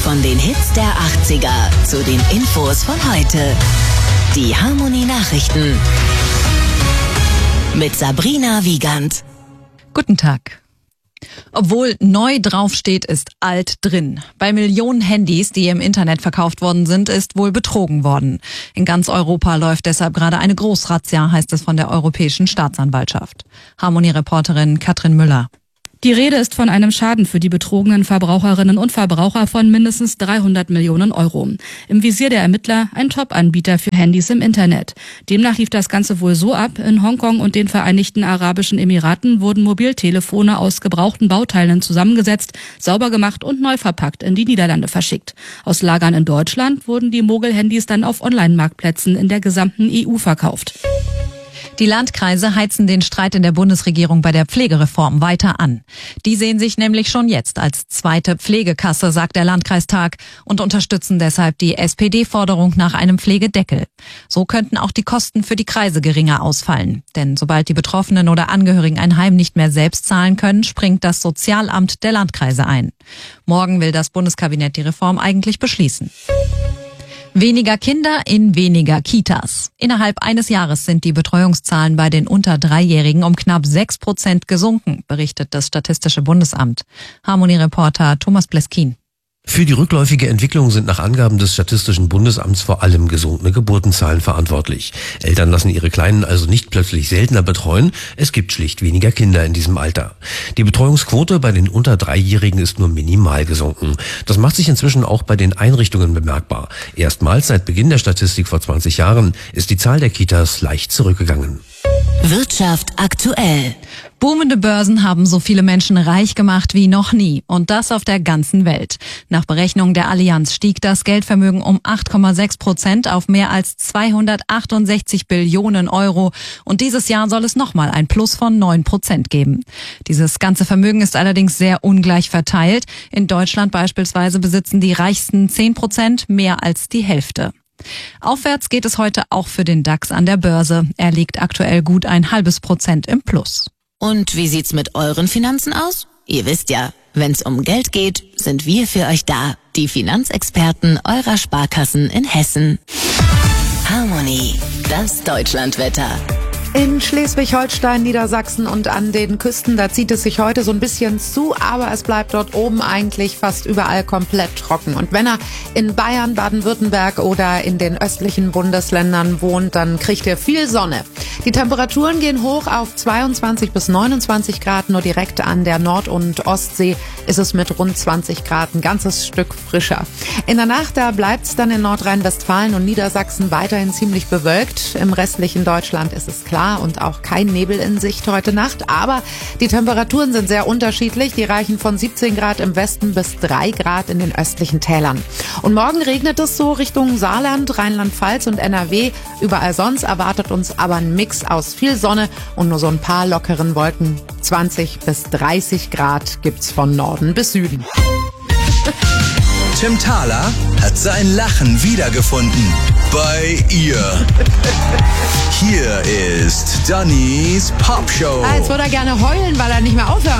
Von den Hits der 80er zu den Infos von heute. Die Harmony Nachrichten mit Sabrina Wiegand. Guten Tag. Obwohl neu draufsteht, ist alt drin. Bei Millionen Handys, die im Internet verkauft worden sind, ist wohl betrogen worden. In ganz Europa läuft deshalb gerade eine Großrazzia, heißt es von der Europäischen Staatsanwaltschaft. Harmony-Reporterin Katrin Müller. Die Rede ist von einem Schaden für die betrogenen Verbraucherinnen und Verbraucher von mindestens 300 Millionen Euro. Im Visier der Ermittler ein Top-Anbieter für Handys im Internet. Demnach lief das Ganze wohl so ab: In Hongkong und den Vereinigten Arabischen Emiraten wurden Mobiltelefone aus gebrauchten Bauteilen zusammengesetzt, sauber gemacht und neu verpackt in die Niederlande verschickt. Aus Lagern in Deutschland wurden die Mogel-Handys dann auf Online-Marktplätzen in der gesamten EU verkauft. Die Landkreise heizen den Streit in der Bundesregierung bei der Pflegereform weiter an. Die sehen sich nämlich schon jetzt als zweite Pflegekasse, sagt der Landkreistag, und unterstützen deshalb die SPD-Forderung nach einem Pflegedeckel. So könnten auch die Kosten für die Kreise geringer ausfallen. Denn sobald die Betroffenen oder Angehörigen ein Heim nicht mehr selbst zahlen können, springt das Sozialamt der Landkreise ein. Morgen will das Bundeskabinett die Reform eigentlich beschließen. Weniger Kinder in weniger Kitas. Innerhalb eines Jahres sind die Betreuungszahlen bei den unter 3-Jährigen um knapp 6% gesunken, berichtet das Statistische Bundesamt. Harmony-Reporter Thomas Bleskin. Für die rückläufige Entwicklung sind nach Angaben des Statistischen Bundesamts vor allem gesunkene Geburtenzahlen verantwortlich. Eltern lassen ihre Kleinen also nicht plötzlich seltener betreuen, es gibt schlicht weniger Kinder in diesem Alter. Die Betreuungsquote bei den unter 3-Jährigen ist nur minimal gesunken. Das macht sich inzwischen auch bei den Einrichtungen bemerkbar. Erstmals seit Beginn der Statistik vor 20 Jahren ist die Zahl der Kitas leicht zurückgegangen. Wirtschaft aktuell. Boomende Börsen haben so viele Menschen reich gemacht wie noch nie. Und das auf der ganzen Welt. Nach Berechnungen der Allianz stieg das Geldvermögen um 8,6% auf mehr als 268 Billionen Euro. Und dieses Jahr soll es nochmal ein Plus von 9% geben. Dieses ganze Vermögen ist allerdings sehr ungleich verteilt. In Deutschland beispielsweise besitzen die reichsten 10% mehr als die Hälfte. Aufwärts geht es heute auch für den DAX an der Börse. Er liegt aktuell gut 0,5% im Plus. Und wie sieht's mit euren Finanzen aus? Ihr wisst ja, wenn's um Geld geht, sind wir für euch da. Die Finanzexperten eurer Sparkassen in Hessen. Harmony, das Deutschlandwetter. In Schleswig-Holstein, Niedersachsen und an den Küsten, da zieht es sich heute so ein bisschen zu, aber es bleibt dort oben eigentlich fast überall komplett trocken. Und wenn er in Bayern, Baden-Württemberg oder in den östlichen Bundesländern wohnt, dann kriegt er viel Sonne. Die Temperaturen gehen hoch auf 22 bis 29 Grad, nur direkt an der Nord- und Ostsee ist es mit rund 20 Grad ein ganzes Stück frischer. In der Nacht, da bleibt es dann in Nordrhein-Westfalen und Niedersachsen weiterhin ziemlich bewölkt. Im restlichen Deutschland ist es klar und auch kein Nebel in Sicht heute Nacht. Aber die Temperaturen sind sehr unterschiedlich. Die reichen von 17 Grad im Westen bis 3 Grad in den östlichen Tälern. Und morgen regnet es so Richtung Saarland, Rheinland-Pfalz und NRW. Überall sonst erwartet uns aber ein Mix aus viel Sonne und nur so ein paar lockeren Wolken. 20 bis 30 Grad gibt's von Norden bis Süden. Tim Thaler hat sein Lachen wiedergefunden. Bei ihr. Hier ist Dannys Popshow. Jetzt würde er gerne heulen, weil er nicht mehr aufhört.